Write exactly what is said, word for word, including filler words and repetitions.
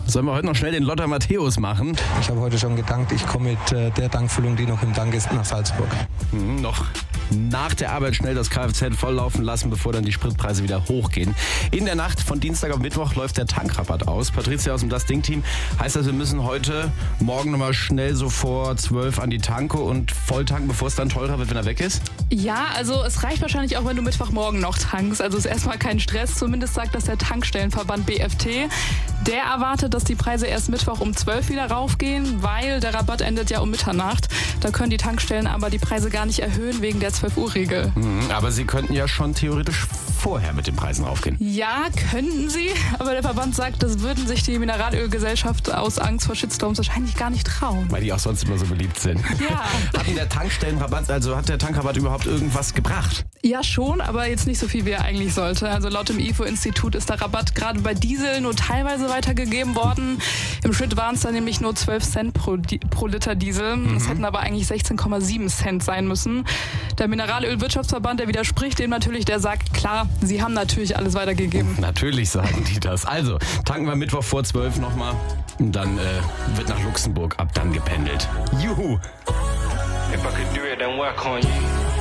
Sollen wir heute noch schnell den Lothar Matthäus machen? Ich habe heute schon gedankt, ich komme mit äh, der Dankfüllung, die noch im Tank ist, nach Salzburg. Hm, noch nach der Arbeit schnell das Kfz volllaufen lassen, bevor dann die Spritpreise wieder hochgehen. In der Nacht von Dienstag auf Mittwoch läuft der Tankrabatt aus. Patricia aus dem Das Ding-Team, heißt das, wir müssen heute Morgen nochmal schnell so vor zwölf an die Tanke und voll tanken, bevor es dann teurer wird, wenn er weg ist? Ja, also es reicht wahrscheinlich auch, wenn du Mittwochmorgen noch tankst. Also ist erstmal kein Stress. Zumindest sagt das der Tankstellenverband B F T. Der erwartet, dass die Preise erst Mittwoch um zwölf wieder raufgehen, weil der Rabatt endet ja um Mitternacht. Da können die Tankstellen aber die Preise gar nicht erhöhen wegen der zwölf Uhr Regel. Mhm, aber sie könnten ja schon theoretisch vorher mit den Preisen raufgehen. Ja, könnten sie, aber der Verband sagt, das würden sich die Mineralölgesellschaft aus Angst vor Shitstorms wahrscheinlich gar nicht trauen. Weil die auch sonst immer so beliebt sind. Ja. Hatten der Tankstellenrabatt, also hat der Tankrabatt überhaupt irgendwas gebracht? Ja schon, aber jetzt nicht so viel, wie er eigentlich sollte. Also laut dem I F O-Institut ist der Rabatt gerade bei Diesel nur teilweise weitergegeben worden. Im Schnitt waren es dann nämlich nur zwölf Cent pro, pro Liter Diesel. Mhm. Es hätten aber eigentlich sechzehn Komma sieben Cent sein müssen. Der Mineralölwirtschaftsverband, der widerspricht dem natürlich, der sagt, klar, sie haben natürlich alles weitergegeben. Natürlich sagen die das. Also, tanken wir Mittwoch vor zwölf nochmal und dann äh, wird nach Luxemburg ab dann gependelt. Juhu! If I could do it, then work on you.